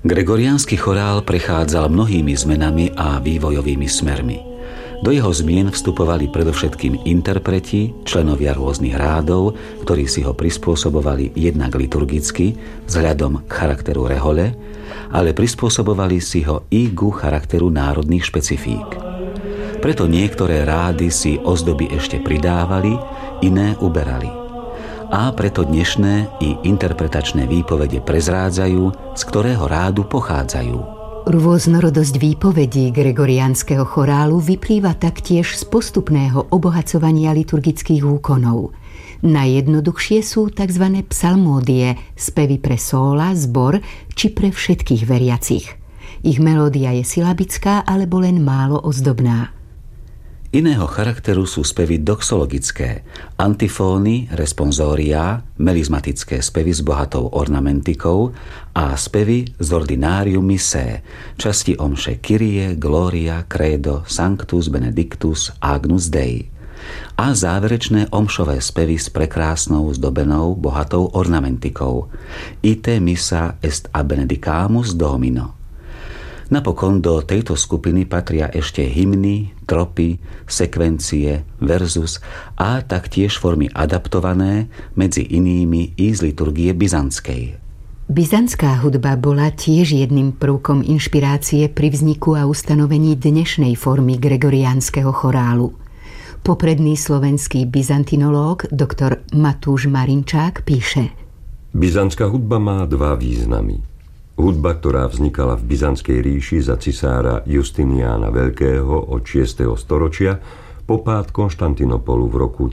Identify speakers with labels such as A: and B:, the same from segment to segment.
A: Gregoriánsky chorál prechádzal mnohými zmenami a vývojovými smermi. Do jeho zmien vstupovali predovšetkým interpreti, členovia rôznych rádov, ktorí si ho prispôsobovali jednak liturgicky, vzhľadom k charakteru rehole, ale prispôsobovali si ho i ku charakteru národných špecifík. Preto niektoré rády si ozdoby ešte pridávali, iné uberali. A preto dnešné i interpretačné výpovede prezrádzajú, z ktorého rádu pochádzajú.
B: Rôznorodosť výpovedí gregoriánskeho chorálu vyplýva taktiež z postupného obohacovania liturgických úkonov. Najjednoduchšie sú tzv. Psalmódie, spevy pre sóla, zbor či pre všetkých veriacich. Ich melódia je silabická alebo len málo ozdobná.
A: Iného charakteru sú spevy doxologické, antifóny, responsóriá, melizmatické spevy s bohatou ornamentikou a spevy z ordinarium missae, časti omše Kyrie, Gloria, Credo, Sanctus, Benedictus, Agnus Dei a záverečné omšové spevy s prekrásnou zdobenou bohatou ornamentikou Ite missa est a benedicamus Domino. Napokon do tejto skupiny patria ešte hymny, tropy, sekvencie, verzus a taktiež formy adaptované, medzi inými i z liturgie byzantskej.
B: Byzantská hudba bola tiež jedným prvkom inšpirácie pri vzniku a ustanovení dnešnej formy gregoriánskeho chorálu. Popredný slovenský byzantinológ dr. Matúš Marinčák píše:
C: Byzantská hudba má dva významy. Hudba, ktorá vznikala v Byzantskej ríši za cisára Justiniána Veľkého od 6. storočia po pád Konštantinopolu v roku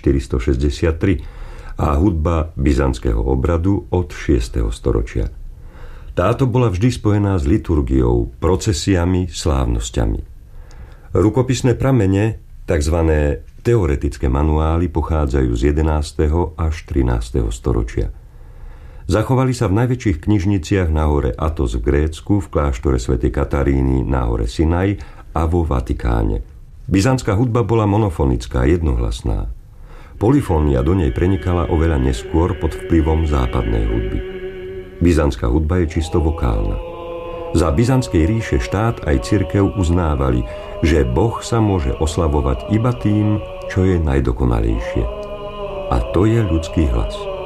C: 1463 a hudba byzantského obradu od 6. storočia. Táto bola vždy spojená s liturgiou, procesiami, slávnosťami. Rukopisné pramene, tzv. Teoretické manuály, pochádzajú z 11. až 13. storočia. Zachovali sa v najväčších knižniciach na hore Athos v Grécku, v kláštore svätej Kataríny na hore Sinaj a vo Vatikáne. Byzantská hudba bola monofonická, jednohlasná. Polyfónia do nej prenikala oveľa neskôr pod vplyvom západnej hudby. Byzantská hudba je čisto vokálna. Za Byzantskej ríše štát aj cirkev uznávali, že Boh sa môže oslavovať iba tým, čo je najdokonalejšie. A to je ľudský hlas.